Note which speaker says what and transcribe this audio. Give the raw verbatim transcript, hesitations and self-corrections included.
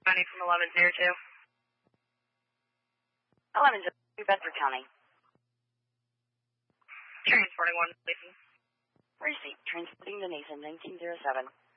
Speaker 1: County from eleven zero two.
Speaker 2: eleven zero two, Bedford County.
Speaker 1: Transporting one, Nathan.
Speaker 2: Receipt, transporting to Nathan, nineteen oh seven.